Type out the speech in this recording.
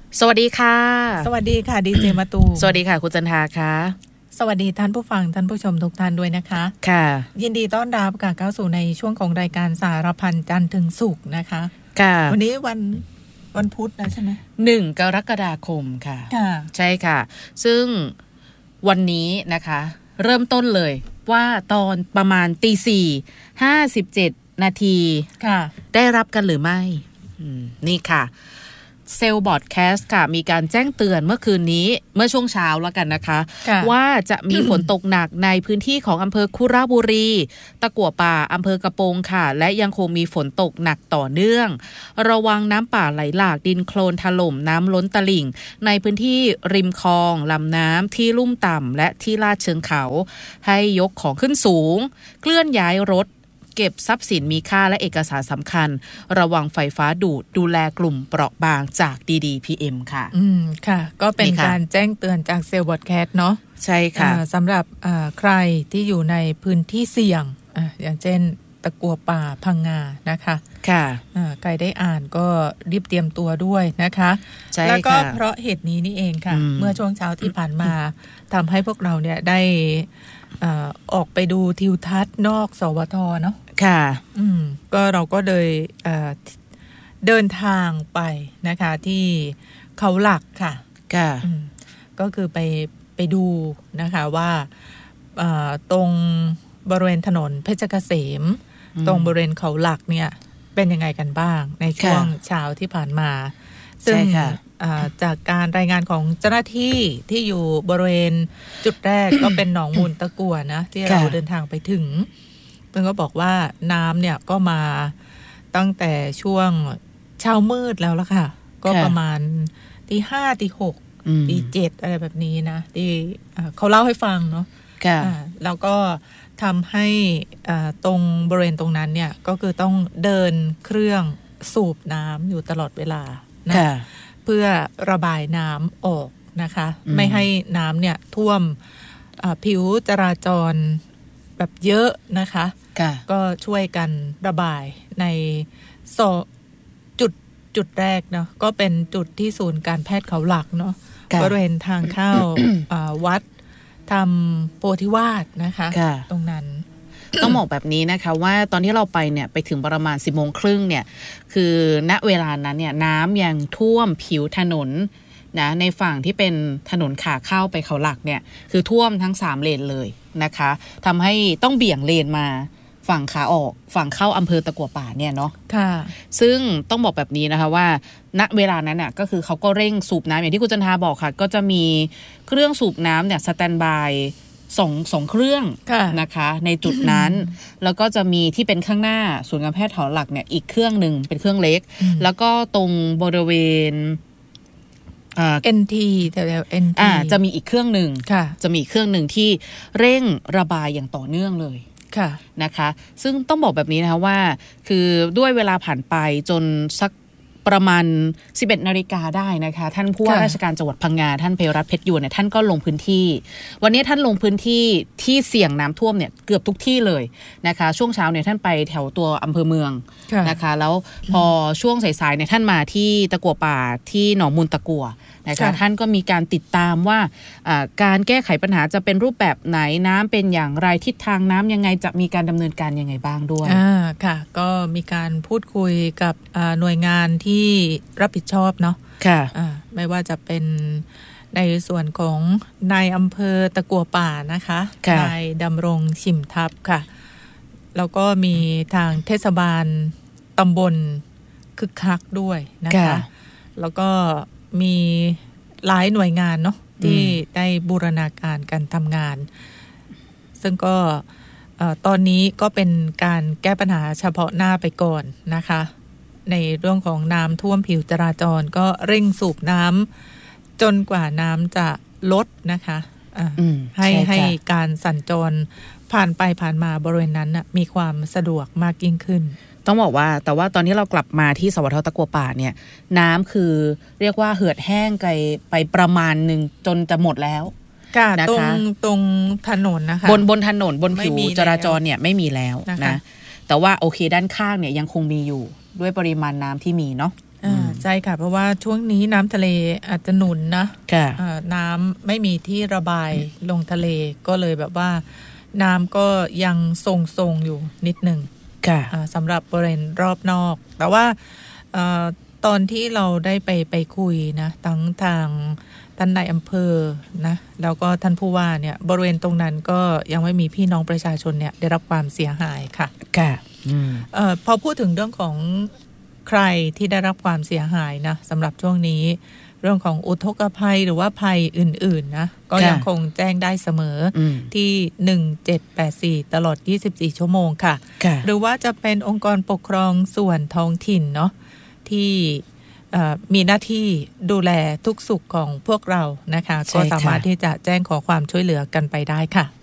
สวัสดีค่ะสวัสดีค่ะดีเจมะตูสวัสดีค่ะคุณจันทาค่ะสวัสดีท่านผู้ฟังท่านผู้ชมทุกท่านด้วยนะคะค่ะยินดีต้อนรับค่ะเข้าสู่ในช่วงของรายการสารพันจันทร์ถึงศุกร์นะคะค่ะวันนี้วันพุธนะใช่ไหม 1 กรกฎาคมค่ะใช่ค่ะซึ่งวันนี้นะคะเริ่มต้นเลยว่าตอนประมาณ4:57 นาทีค่ะได้รับกันหรือไม่นี่ค่ะเซลล์บอร์ดแคสต์ค่ะมีการแจ้งเตือนเมื่อคืนนี้เมื่อช่วงเช้าแล้วกันนะคะว่าจะมีฝนตกหนักในพื้นที่ของอำเภอคุระบุรีตะกั่วป่าอำเภอกระโปงค่ะและยังคงมีฝนตกหนักต่อเนื่องระวังน้ำป่าไหลหลากดินโคลนถล่มน้ำล้นตลิ่งในพื้นที่ริมคลองลำน้ำที่ลุ่มต่ำและที่ลาดเชิงเขาให้ยกของขึ้นสูงเคลื่อนย้ายรถเก็บทรัพย์สินมีค่าและเอกสารสำคัญระวังไฟฟ้าดูแลกลุ่มเปราะบางจาก DDPM ค่ะค่ะก็เป็นการแจ้งเตือนจากเซลล์บอร์ดแคสต์เนาะใช่ค่ะสำหรับใครที่อยู่ในพื้นที่เสี่ยงอย่างเช่นตะกั่วป่าพังงานะคะค่ะใครได้อ่านก็รีบเตรียมตัวด้วยนะคะใช่แล้วก็เพราะเหตุนี้นี่เองค่ะเมื่อช่วงเช้าที่ผ่านมาทำให้พวกเราเนี่ยได้ออกไปดูทิวทัศน์นอกสวทเนาะค่ะก็เราก็เลยเดินทางไปนะคะที่เขาหลักค่ะค่ะก็คือไปดูนะคะว่าตรงบริเวณถนนเพชรเกษมตรงบริเวณเขาหลักเนี่ยเป็นยังไงกันบ้างในช่วงเช้าที่ผ่านมาซึ่งจากการรายงานของเจ้าหน้าที่ที่อยู่บริเวณจุดแรก ก็เป็นหนองมูลตะกั่วนะที่เราเดินทางไปถึงเพิ่งก็บอกว่าน้ำเนี่ยก็มาตั้งแต่ช่วงเช้ามืดแล้วล่ะค่ะก็ประมาณตี 5 ตี 6 ตี 7อะไรแบบนี้นะที่เขาเล่าให้ฟังเนาะแล้วก็ทำให้ตรงบริเวณตรงนั้นเนี่ยก็คือต้องเดินเครื่องสูบน้ำอยู่ตลอดเวลานะเพื่อระบายน้ำออกนะคะไม่ให้น้ำเนี่ยท่วมผิวจราจรแบบเยอะนะคะก็ช่วยกันระบายในจุดแรกเนาะก็เป็นจุดที่ศูนย์การแพทย์เขาหลักเนาะบริเวณทางเข้าวัดทำโพธิวาสนะคะตรงนั้นต้องบอกแบบนี้นะคะว่าตอนที่เราไปเนี่ยไปถึงประมาณ 10:30 เนี่ยคือณเวลานั้นเนี่ยน้ำยังท่วมผิวถนนนะในฝั่งที่เป็นถนนขาเข้าไปเขาหลักเนี่ยคือท่วมทั้ง3เลนเลยนะคะทำให้ต้องเบี่ยงเลนมาฝั่งขาออกฝั่งเข้าอำเภอตะกั่วป่าเนี่ยเนาะค่ะซึ่งต้องบอกแบบนี้นะคะว่าณเวลานั้นน่ะก็คือเขาก็เร่งสูบน้ำอย่างที่คุณจันทาบอกค่ะก็จะมีเครื่องสูบน้ำเนี่ยสแตนบายสองเครื่องนะคะในจุดนั้นแล้วก็จะมีที่เป็นข้างหน้าศูนย์การแพทย์เขาหลักเนี่ยอีกเครื่องหนึ่งเป็นเครื่องเล็กแล้วก็ตรงบริเวณ NT แถวๆ NT จะมีอีกเครื่องหนึ่งจะมีเครื่องหนึ่งที่เร่งระบายอย่างต่อเนื่องเลยนะคะซึ่งต้องบอกแบบนี้นะคะว่าคือด้วยเวลาผ่านไปจนสักประมาณ 11 นาฬิกาได้นะคะท่านผู้ว่าราชการจังหวัดพังงาท่านเพรัตน์เพชรยวนเนี่ยท่านก็ลงพื้นที่วันนี้ท่านลงพื้นที่ที่เสี่ยงน้ำท่วมเนี่ยเกือบทุกที่เลยนะคะช่วงเช้าเนี่ยท่านไปแถวตัวอำเภอเมืองนะคะแล้วพอช่วงสายๆเนี่ยท่านมาที่ตะกั่วป่าที่หนองมูลตะกั่วนะคะท่านก็มีการติดตามว่าการแก้ไขปัญหาจะเป็นรูปแบบไหนน้ำเป็นอย่างไรทิศทางน้ำยังไงจะมีการดำเนินการยังไงบ้างด้วยค่ะก็มีการพูดคุยกับหน่วยงานที่รับผิดชอบเนาะค่ะไม่ว่าจะเป็นในส่วนของนายอำเภอตะกั่วป่านะคะนายดำรงชิมทัพค่ะแล้วก็มีทางเทศบาลตำบลคึกคักด้วยนะคะแล้วก็มีหลายหน่วยงานเนาะที่ได้บูรณาการการทำงานซึ่งก็ตอนนี้ก็เป็นการแก้ปัญหาเฉพาะหน้าไปก่อนนะคะในเรื่องของน้ำท่วมผิวจราจรก็เร่งสูบน้ำจนกว่าน้ำจะลดนะคะให้การสัญจรผ่านไปผ่านมาบริเวณนั้นมีความสะดวกมากยิ่งขึ้นต้องบอกว่าแต่ว่าตอนที่เรากลับมาที่สวทตะกั่วป่าเนี่ยน้ำคือเรียกว่าเหือดแห้งไปประมาณนึงจนจะหมดแล้วนะคะตรงถนนนะคะบนถนนบนผิวจราจรเนี่ยไม่มีแล้วนะแต่ว่าโอเคด้านข้างเนี่ยยังคงมีอยู่ด้วยปริมาณน้ำที่มีเนาะใช่ค่ะเพราะว่าช่วงนี้น้ำทะเลอาจจะหนุนนะน้ำไม่มีที่ระบายลงทะเลก็เลยแบบว่าน้ำก็ยังทรงๆอยู่นิดหนึ่งสำหรับบริเวณรอบนอกแต่ว่าตอนที่เราได้ไปคุยนะทั้งทางท่านนายอำเภอนะแล้วก็ท่านผู้ว่าเนี่ยบริเวณตรงนั้นก็ยังไม่มีพี่น้องประชาชนเนี่ยได้รับความเสียหายค่ะพอพูดถึงเรื่องของใครที่ได้รับความเสียหายนะสำหรับช่วงนี้เรื่องของอุทกภัยหรือว่าภัยอื่นๆนะก็ยังคงแจ้งได้เสมอที่1784ตลอด24ชั่วโมงค่ะหรือว่าจะเป็นองค์กรปกครองส่วนท้องถิ่นเนาะที่มีหน้าที่ดูแลทุกสุขของพวกเรานะคะก็สามารถที่จะแจ้งขอความช่วยเหลือกันไปได้ค่ะ